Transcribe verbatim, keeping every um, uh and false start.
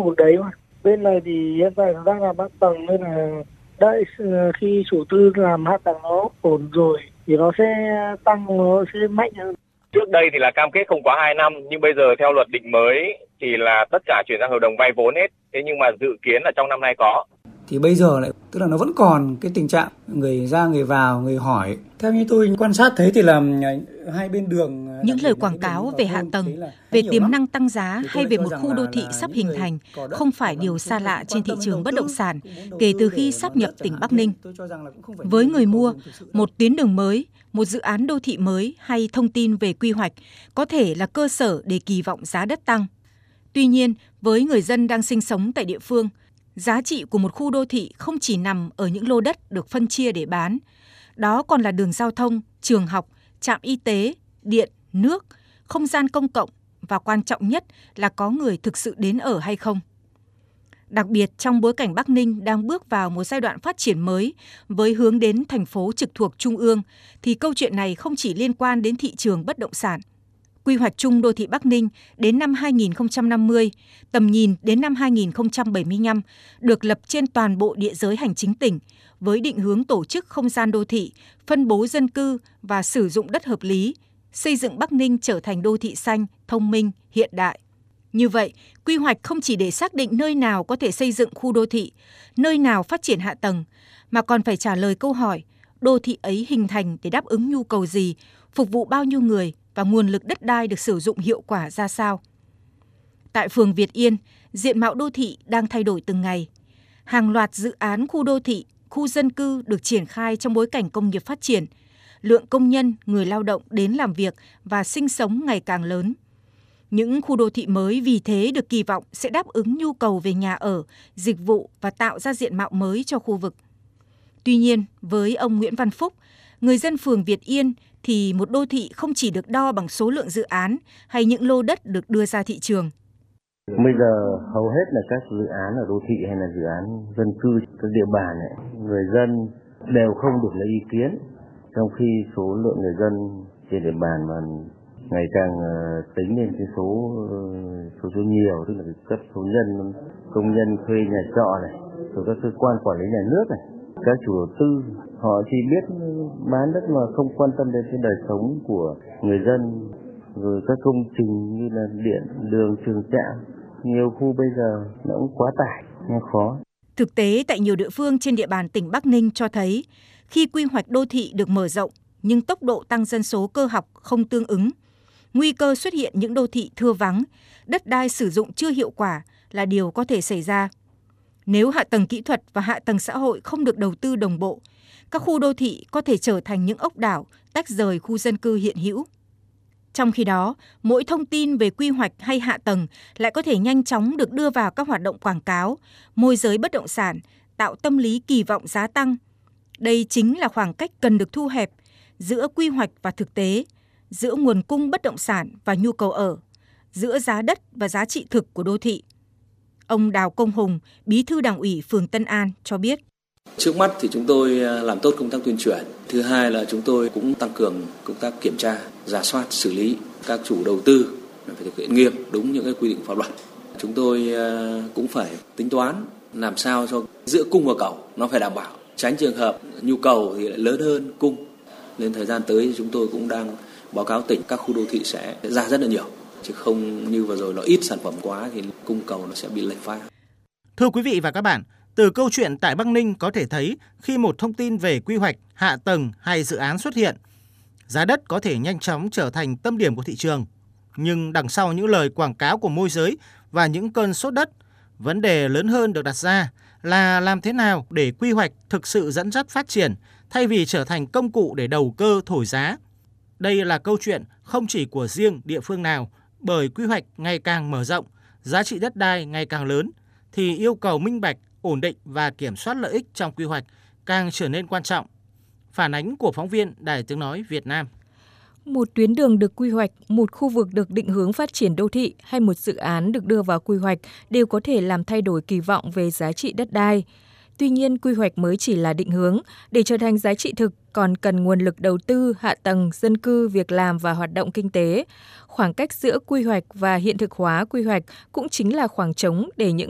khu đấy mà. Bên này thì hiện tại đang làm hạ tầng nên là đợi khi chủ tư làm hạ tầng nó ổn rồi thì nó sẽ tăng, nó sẽ mạnh hơn. Trước đây thì là cam kết không quá hai năm, nhưng bây giờ theo luật định mới thì là tất cả chuyển sang hợp đồng vay vốn hết. Thế nhưng mà dự kiến là trong năm nay có. Thì bây giờ lại tức là nó vẫn còn cái tình trạng người ra người vào, người hỏi. Theo như tôi quan sát thấy thì là hai bên đường, những lời quảng cáo về hạ tầng, về tiềm năng tăng giá hay về một khu đô thị sắp hình thành không phải điều xa lạ trên thị trường bất động sản kể từ khi sáp nhập tỉnh Bắc Ninh. Với người mua, một tuyến đường mới, một dự án đô thị mới hay thông tin về quy hoạch có thể là cơ sở để kỳ vọng giá đất tăng. Tuy nhiên, với người dân đang sinh sống tại địa phương, giá trị của một khu đô thị không chỉ nằm ở những lô đất được phân chia để bán. Đó còn là đường giao thông, trường học, trạm y tế, điện, nước, không gian công cộng và quan trọng nhất là có người thực sự đến ở hay không. Đặc biệt trong bối cảnh Bắc Ninh đang bước vào một giai đoạn phát triển mới với hướng đến thành phố trực thuộc Trung ương, thì câu chuyện này không chỉ liên quan đến thị trường bất động sản. Quy hoạch chung đô thị Bắc Ninh đến năm hai nghìn không trăm năm mươi, tầm nhìn đến năm hai nghìn không trăm bảy mươi lăm được lập trên toàn bộ địa giới hành chính tỉnh với định hướng tổ chức không gian đô thị, phân bố dân cư và sử dụng đất hợp lý, xây dựng Bắc Ninh trở thành đô thị xanh, thông minh, hiện đại. Như vậy, quy hoạch không chỉ để xác định nơi nào có thể xây dựng khu đô thị, nơi nào phát triển hạ tầng, mà còn phải trả lời câu hỏi đô thị ấy hình thành để đáp ứng nhu cầu gì, phục vụ bao nhiêu người và nguồn lực đất đai được sử dụng hiệu quả ra sao. Tại phường Việt Yên, diện mạo đô thị đang thay đổi từng ngày. Hàng loạt dự án khu đô thị, khu dân cư được triển khai trong bối cảnh công nghiệp phát triển. Lượng công nhân, người lao động đến làm việc và sinh sống ngày càng lớn. Những khu đô thị mới vì thế được kỳ vọng sẽ đáp ứng nhu cầu về nhà ở, dịch vụ và tạo ra diện mạo mới cho khu vực. Tuy nhiên, với ông Nguyễn Văn Phúc, người dân phường Việt Yên, thì một đô thị không chỉ được đo bằng số lượng dự án hay những lô đất được đưa ra thị trường. Bây giờ hầu hết là các dự án ở đô thị hay là dự án dân cư, các địa bàn này, người dân đều không được lấy ý kiến, trong khi số lượng người dân trên địa bàn mà ngày càng tính lên cái số số số nhiều, tức là cấp số nhân, công nhân thuê nhà trọ này, rồi các cơ quan quản lý nhà nước này, các chủ đầu tư họ chỉ biết bán đất mà không quan tâm đến cái đời sống của người dân, rồi các công trình như là điện, đường, trường trạm, nhiều khu bây giờ nó cũng quá tải, nó khó. Thực tế tại nhiều địa phương trên địa bàn tỉnh Bắc Ninh cho thấy khi quy hoạch đô thị được mở rộng nhưng tốc độ tăng dân số cơ học không tương ứng, nguy cơ xuất hiện những đô thị thưa vắng, đất đai sử dụng chưa hiệu quả là điều có thể xảy ra. Nếu hạ tầng kỹ thuật và hạ tầng xã hội không được đầu tư đồng bộ, các khu đô thị có thể trở thành những ốc đảo tách rời khu dân cư hiện hữu. Trong khi đó, mỗi thông tin về quy hoạch hay hạ tầng lại có thể nhanh chóng được đưa vào các hoạt động quảng cáo, môi giới bất động sản, tạo tâm lý kỳ vọng giá tăng. Đây chính là khoảng cách cần được thu hẹp giữa quy hoạch và thực tế, giữa nguồn cung bất động sản và nhu cầu ở, giữa giá đất và giá trị thực của đô thị. Ông Đào Công Hùng, Bí thư Đảng ủy phường Tân An cho biết. Trước mắt thì chúng tôi làm tốt công tác tuyên truyền. Thứ hai là chúng tôi cũng tăng cường công tác kiểm tra, rà soát, xử lý. Các chủ đầu tư phải thực hiện nghiêm đúng những cái quy định pháp luật. Chúng tôi cũng phải tính toán làm sao cho giữa cung và cầu nó phải đảm bảo. Tránh trường hợp nhu cầu thì lại lớn hơn cung. Nên thời gian tới chúng tôi cũng đang báo cáo tỉnh các khu đô thị sẽ ra rất là nhiều. Chứ không như vừa rồi nó ít sản phẩm quá thì cung cầu nó sẽ bị lệch pha. Thưa quý vị và các bạn, từ câu chuyện tại Bắc Ninh có thể thấy khi một thông tin về quy hoạch, hạ tầng hay dự án xuất hiện, giá đất có thể nhanh chóng trở thành tâm điểm của thị trường. Nhưng đằng sau những lời quảng cáo của môi giới và những cơn sốt đất, vấn đề lớn hơn được đặt ra là làm thế nào để quy hoạch thực sự dẫn dắt phát triển thay vì trở thành công cụ để đầu cơ thổi giá. Đây là câu chuyện không chỉ của riêng địa phương nào, bởi quy hoạch ngày càng mở rộng, giá trị đất đai ngày càng lớn, thì yêu cầu minh bạch, ổn định và kiểm soát lợi ích trong quy hoạch càng trở nên quan trọng. Phản ánh của phóng viên Đài Tiếng Nói Việt Nam. Một tuyến đường được quy hoạch, một khu vực được định hướng phát triển đô thị hay một dự án được đưa vào quy hoạch đều có thể làm thay đổi kỳ vọng về giá trị đất đai. Tuy nhiên, quy hoạch mới chỉ là định hướng, để trở thành giá trị thực còn cần nguồn lực đầu tư, hạ tầng, dân cư, việc làm và hoạt động kinh tế. Khoảng cách giữa quy hoạch và hiện thực hóa quy hoạch cũng chính là khoảng trống để những